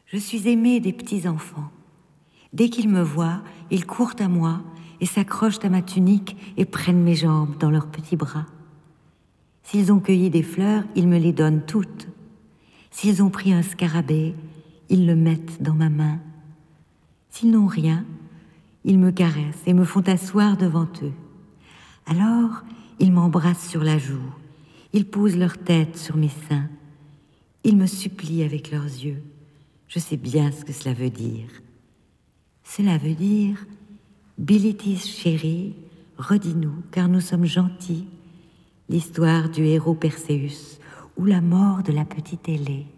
Je suis aimée des petits enfants. Dès qu'ils me voient, ils courent à moi et s'accrochent à ma tunique et prennent mes jambes dans leurs petits bras. S'ils ont cueilli des fleurs, ils me les donnent toutes. S'ils ont pris un scarabée, ils le mettent dans ma main. S'ils n'ont rien, ils me caressent et me font asseoir devant eux. Alors, ils m'embrassent sur la joue, ils posent leur tête sur mes seins, ils me supplient avec leurs yeux. Je sais bien ce que cela veut dire. Cela veut dire « Bilitis chérie, redis-nous, car nous sommes gentils », l'histoire du héros Perséus ou la mort de la petite Ailée.